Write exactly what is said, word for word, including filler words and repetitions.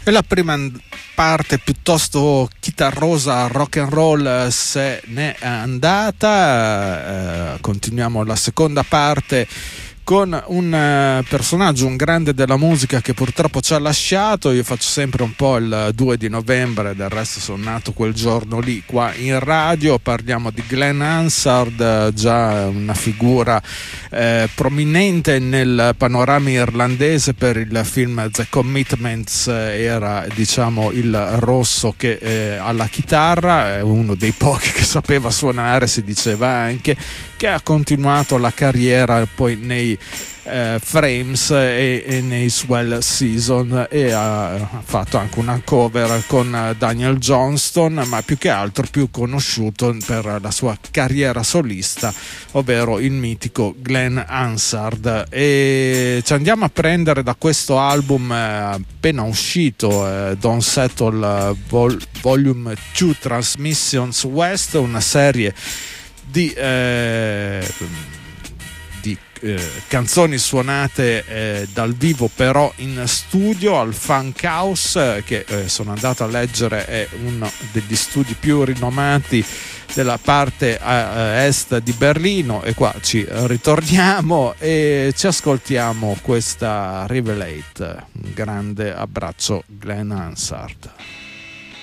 E la prima parte piuttosto chitarrosa, rock and roll, se n'è andata. Eh, continuiamo la seconda parte con un uh, personaggio, un grande della musica che purtroppo ci ha lasciato. Io faccio sempre un po' il due di novembre, del resto sono nato quel giorno lì qua in radio. Parliamo di Glenn Hansard, già una figura eh, prominente nel panorama irlandese per il film The Commitments. Era, diciamo, il rosso che eh, alla chitarra, uno dei pochi che sapeva suonare, si diceva anche, che ha continuato la carriera poi nei eh, Frames e, e nei Swell Season, e ha fatto anche una cover con Daniel Johnston, ma più che altro più conosciuto per la sua carriera solista, ovvero il mitico Glenn Hansard. E ci andiamo a prendere da questo album appena uscito, eh, Don't Settle Vol- Volume due Transmissions West, una serie di eh, di eh, canzoni suonate eh, dal vivo però in studio al Funk House, che eh, sono andato a leggere è uno degli studi più rinomati della parte a est di Berlino, e qua ci ritorniamo e ci ascoltiamo questa Revelate. Un grande abbraccio, Glenn Hansard.